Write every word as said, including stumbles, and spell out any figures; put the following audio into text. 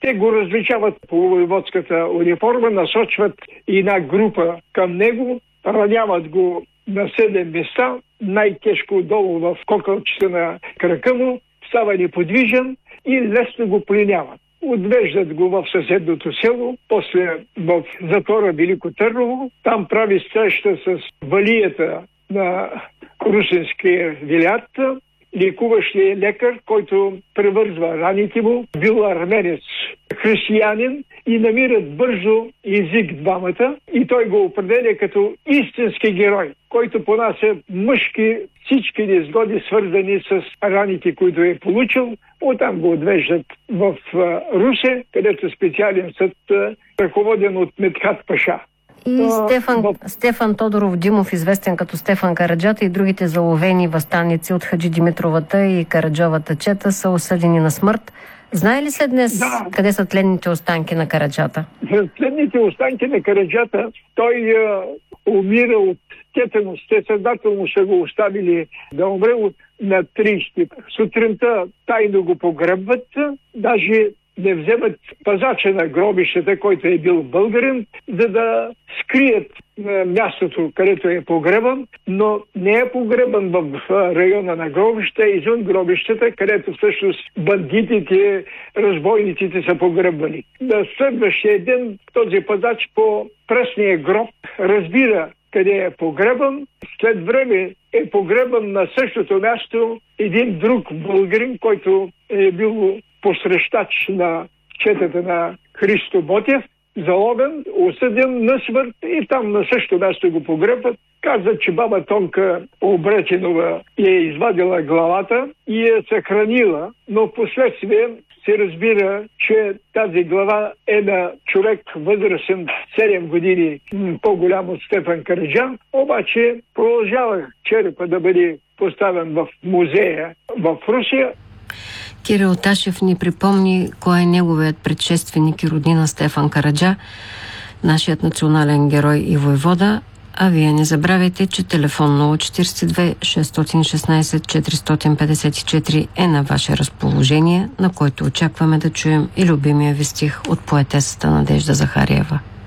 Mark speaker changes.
Speaker 1: Те го различават по воеводската униформа, насочват една група към него, раняват го на седем места, най-тежко долу в кокълчета на крака му, става неподвижен и лесно го пленяват. Отвеждат го в съседното село, после в затвора Велико Търново. Там прави среща с валията на русинския вилят, лекуващия лекар, който превързва раните му, бил арменец, християнин, и намират бързо език двамата и той го определя като истински герой, който понася мъжки всички незгоди, свързани с раните, които е получил. Оттам го отвеждат в Русе, където специален съд, ръководен от Медхат Паша.
Speaker 2: И Стефан, Стефан Тодоров Димов, известен като Стефан Караджата, и другите заловени въстаници от Хаджи Димитровата и Караджовата чета са осъдени на смърт. Знае ли се днес да. къде са тленните останки на Караджата?
Speaker 1: Тленните останки на Караджата, той а, умира от тетанус. Те съзнателно са го оставили да умре от на тридесети. Сутринта тайно го погребват, даже не вземат пазача на гробищата, който е бил българин, за да скрият мястото, където е погребан, но не е погребан в района на гробищата, извън гробищата, където всъщност бандитите, разбойниците са погребвани. На следващия ден този пазач по пресния гроб разбира къде е погребан. След време е погребан на същото място един друг българин, който е бил посрещач на четата на Христо Ботев, заловен, осъден на смърт и там на същото място го погребват. Казват, че баба Тонка Обретенова е извадила главата и е съхранила, но в последствие се разбира, че тази глава е на човек възрастен седем години, по-голям от Стефан Караджа, обаче продължава черепа да бъде поставен в музея в Русия.
Speaker 2: Кирил Ташев ни припомни кой е неговият предшественик и роднина Стефан Караджа, нашият национален герой и войвода. А вие не забравяйте, че телефон нула четири две шест едно шест четири пет четири е на ваше разположение, на който очакваме да чуем и любимия ви стих от поетесата Надежда Захариева.